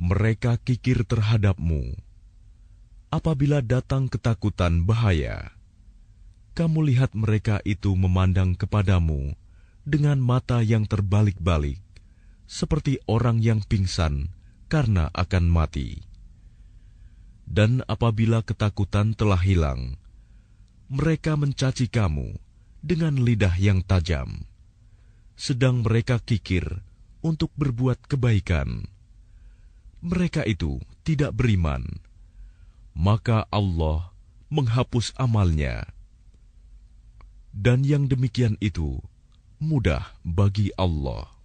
Mereka kikir terhadapmu. Apabila datang ketakutan bahaya, kamu lihat mereka itu memandang kepadamu dengan mata yang terbalik-balik, seperti orang yang pingsan karena akan mati. Dan apabila ketakutan telah hilang, mereka mencaci kamu dengan lidah yang tajam, sedang mereka kikir untuk berbuat kebaikan. Mereka itu tidak beriman, maka Allah menghapus amalnya. Dan yang demikian itu mudah bagi Allah.